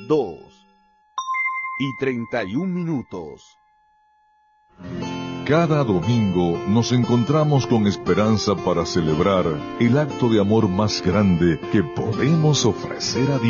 2:31. Cada domingo nos encontramos con esperanza para celebrar el acto de amor más grande que podemos ofrecer a Dios.